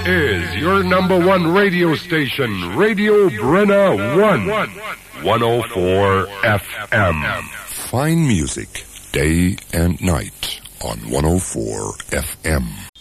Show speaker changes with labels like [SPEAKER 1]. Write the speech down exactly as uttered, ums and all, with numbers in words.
[SPEAKER 1] is your number one radio station, Radio Brenna One, one oh four F M.
[SPEAKER 2] Fine music, day and night on one oh four F M.